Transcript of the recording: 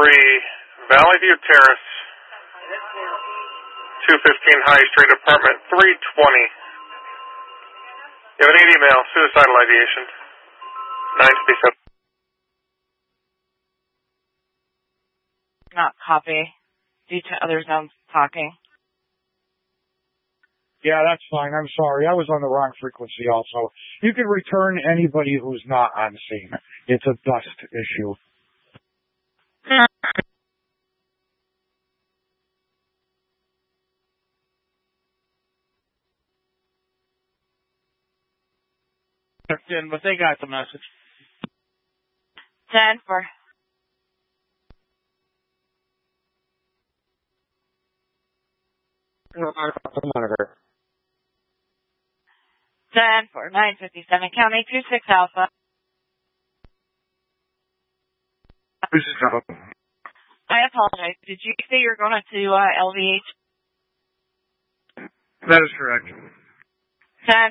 Valley View Terrace, 215 High Street, apartment 320. You have an email, suicidal ideation, 957. Not copy, due to other zones talking. Yeah, that's fine. I'm sorry. I was on the wrong frequency also. You can return anybody who's not on scene. It's a dust issue. But they got the message. 10-4. Monitor. 10-4, 957 County, 26 Alpha. I apologize. Did you say you're going to LVH? That is correct. 10